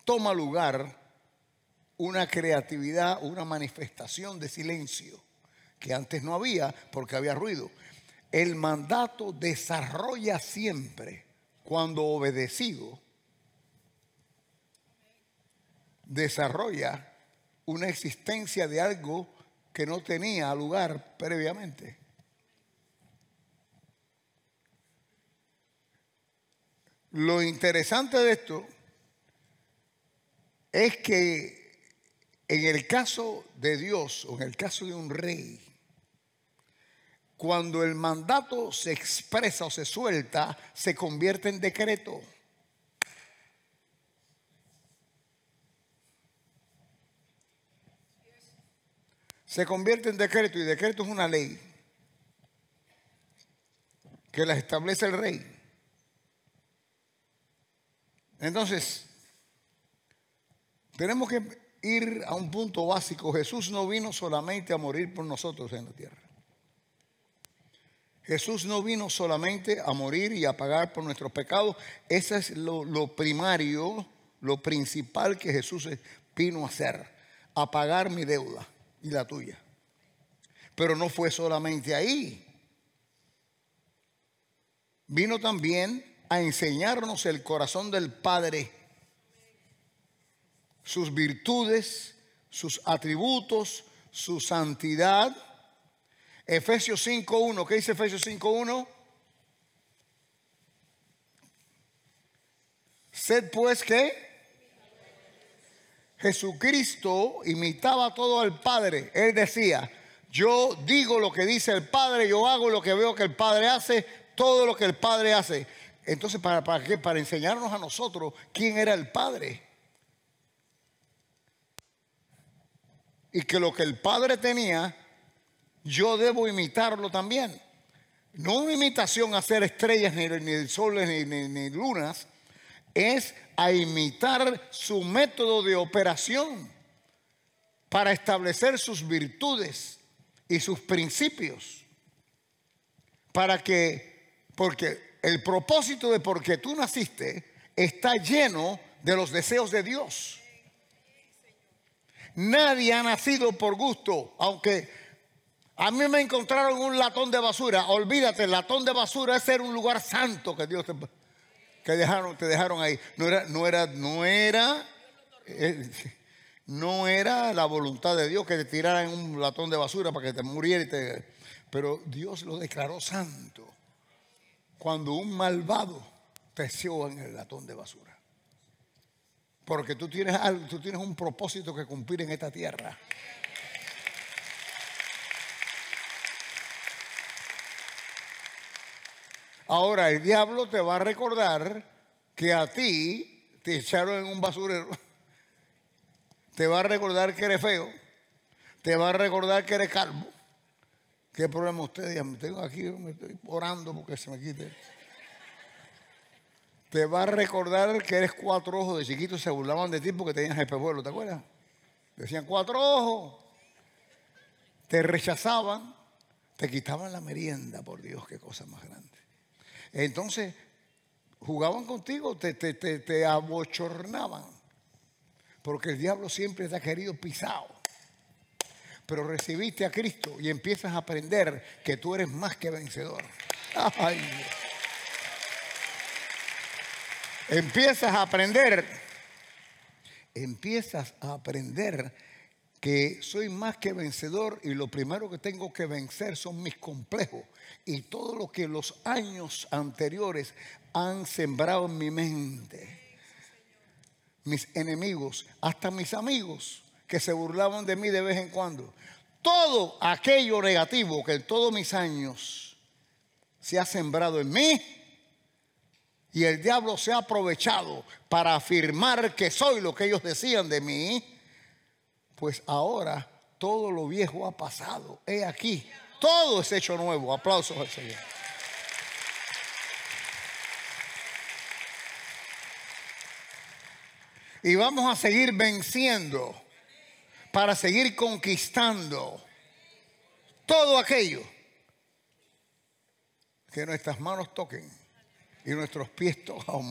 toma lugar una creatividad, una manifestación de silencio que antes no había porque había ruido. El mandato desarrolla siempre, cuando obedecido, desarrolla una existencia de algo que no tenía lugar previamente. Lo interesante de esto es que en el caso de Dios o en el caso de un rey, cuando el mandato se expresa o se suelta, se convierte en decreto. Se convierte en decreto, y decreto es una ley que la establece el rey. Entonces, tenemos que ir a un punto básico. Jesús no vino solamente a morir por nosotros en la tierra. Jesús no vino solamente a morir y a pagar por nuestros pecados. Ese es lo primario, lo principal que Jesús vino a hacer, a pagar mi deuda y la tuya. Pero no fue solamente ahí. Vino también a enseñarnos el corazón del Padre, sus virtudes, sus atributos, su santidad. Efesios 5.1, ¿qué dice Efesios 5.1? Sed pues que Jesucristo imitaba todo al Padre. Él decía: yo digo lo que dice el Padre, yo hago lo que veo que el Padre hace, todo lo que el Padre hace. Entonces, ¿para qué? Para enseñarnos a nosotros quién era el Padre. Y que lo que el Padre tenía, yo debo imitarlo también. No una imitación a hacer estrellas, ni soles, ni lunas. Es a imitar su método de operación para establecer sus virtudes y sus principios. Porque el propósito de por qué tú naciste está lleno de los deseos de Dios. Nadie ha nacido por gusto. Aunque a mí me encontraron un latón de basura, olvídate, el latón de basura es ser un lugar santo que Dios te dejaron ahí. No era la voluntad de Dios que te tiraran en un latón de basura para que te muriera. Pero Dios lo declaró santo cuando un malvado peció en el latón de basura. Porque tú tienes un propósito que cumplir en esta tierra. Ahora el diablo te va a recordar que a ti te echaron en un basurero. Te va a recordar que eres feo. Te va a recordar que eres calvo. ¿Qué problema usted? Me tengo aquí, me estoy orando porque se me quite. Te va a recordar que eres cuatro ojos. De chiquito se burlaban de ti porque tenías espejuelos, ¿te acuerdas? Decían cuatro ojos. Te rechazaban. Te quitaban la merienda, por Dios, qué cosa más grande. Entonces, jugaban contigo, te abochornaban. Porque el diablo siempre te ha querido pisado. Pero recibiste a Cristo y empiezas a aprender que tú eres más que vencedor. Ay, empiezas a aprender que soy más que vencedor, y lo primero que tengo que vencer son mis complejos y todo lo que los años anteriores han sembrado en mi mente. Mis enemigos, hasta mis amigos que se burlaban de mí de vez en cuando. Todo aquello negativo que en todos mis años se ha sembrado en mí, y el diablo se ha aprovechado para afirmar que soy lo que ellos decían de mí, pues ahora todo lo viejo ha pasado. He aquí, todo es hecho nuevo. Aplausos al Señor. Y vamos a seguir venciendo para seguir conquistando todo aquello que nuestras manos toquen y nuestros pies tocan.